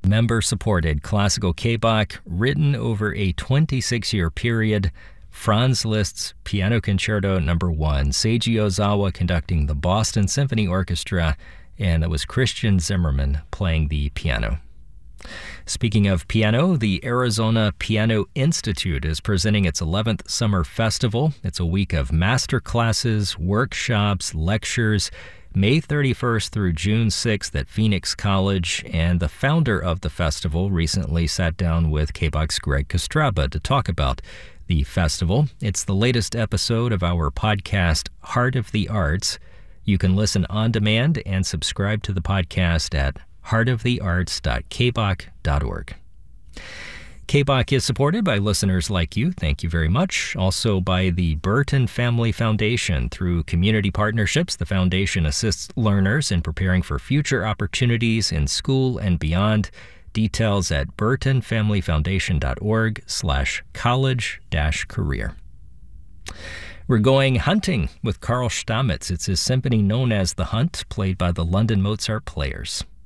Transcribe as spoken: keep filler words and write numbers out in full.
Member-supported classical K-Bach, written over a twenty-six-year period. Franz Liszt's Piano Concerto Number One. Seiji Ozawa conducting the Boston Symphony Orchestra, and that was Christian Zimmerman playing the piano. Speaking of piano, the Arizona Piano Institute is presenting its eleventh Summer Festival. It's a week of master classes, workshops, lectures, May thirty-first through June sixth at Phoenix College, and the founder of the festival recently sat down with K-Bach's Greg Kostraba to talk about the festival. It's the latest episode of our podcast, Heart of the Arts. You can listen on demand and subscribe to the podcast at heart of the arts dot k bach dot org. K-Bach is supported by listeners like you. Thank you very much. Also by the Burton Family Foundation. Through community partnerships, the foundation assists learners in preparing for future opportunities in school and beyond. Details at burton family foundation dot org slash college dash career. We're going hunting with Carl Stamitz. It's his symphony known as The Hunt, played by the London Mozart Players.